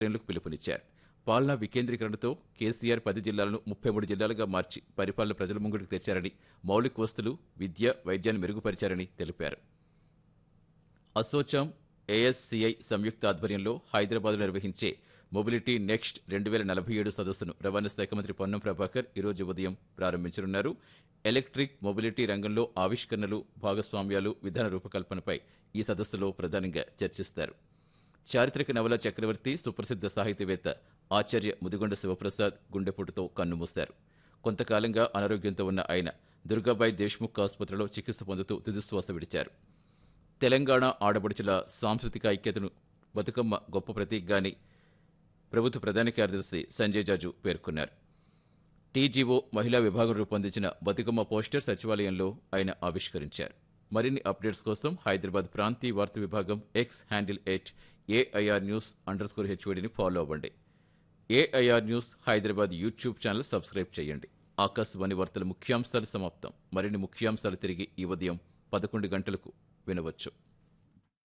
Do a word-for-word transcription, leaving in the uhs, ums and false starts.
శ్రేణులకు పిలుపునిచ్చారు. పాలనా వికేంద్రీకరణతో కేసీఆర్ పది జిల్లాలను ముప్పై మూడు జిల్లాలుగా మార్చి పరిపాలన ప్రజల ముంగిటికి తెచ్చారని, మౌలిక వస్తువులు, విద్య, వైద్యాన్ని మెరుగుపరిచారని తెలిపారు. అసోచాం, ఏఎస్సీఐ సంయుక్త ఆధ్వర్యంలో హైదరాబాద్లో నిర్వహించే మొబిలిటీ నెక్స్ట్ రెండు వేల నలభై ఏడు సదస్సును రవాణా శాఖ మంత్రి పొన్నం ప్రభాకర్ ఈరోజు ఉదయం ప్రారంభించనున్నారు. ఎలక్ట్రిక్ మొబిలిటీ రంగంలో ఆవిష్కరణలు, భాగస్వామ్యాలు, విధాన రూపకల్పనపై ఈ సదస్సులో ప్రధానంగా చర్చిస్తారు. చారిత్రక నవల చక్రవర్తి, సుప్రసిద్ధ సాహితీవేత్త ఆచార్య ముదిగొండ శివప్రసాద్ గుండెపోటుతో కన్నుమూశారు. కొంతకాలంగా అనారోగ్యంతో ఉన్న ఆయన దుర్గాబాయి దేశ్ముఖ్ ఆసుపత్రిలో చికిత్స పొందుతూ తుదిశ్వాస విడిచారు. తెలంగాణ ఆడపడుచుల సాంస్కృతిక ఐక్యతను బతుకమ్మ గొప్ప ప్రతీకగాని ప్రభుత్వ ప్రధాన కార్యదర్శి సంజయ్ జాజు పేర్కొన్నారు. టీజీఓ మహిళా విభాగం రూపొందించిన బతుకమ్మ పోస్టర్ సచివాలయంలో ఆయన ఆవిష్కరించారు. మరిన్ని అప్డేట్స్ కోసం హైదరాబాద్ ప్రాంతీయ వార్తా విభాగం X handle at AIR news under score హెచ్ఓడిని follow అవ్వండి. AIR news Hyderabad YouTube channel subscribe చేయండి. ఆకాశవాణి వార్తల ముఖ్యాంశాలు సమాప్తం. మరిన్ని ముఖ్యాంశాలు తిరిగి ఈ ఉదయం పదకొండు గంటలకు వినవచ్చు.